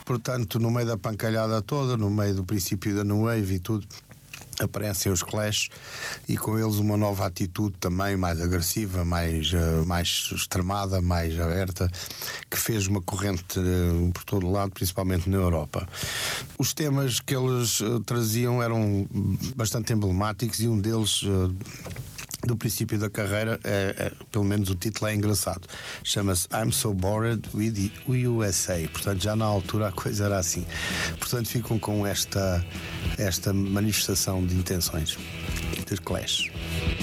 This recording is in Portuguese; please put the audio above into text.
Portanto, no meio da pancalhada toda, no meio do princípio da New Wave e tudo, aparecem os Clash, e com eles uma nova atitude também mais agressiva, mais extremada, mais aberta, que fez uma corrente por todo o lado, principalmente na Europa. Os temas que eles traziam eram bastante emblemáticos, e um deles do princípio da carreira, pelo menos o título é engraçado, chama-se I'm So Bored with the USA. Portanto, já na altura a coisa era assim. Portanto, ficam com esta manifestação de intenções de Clash.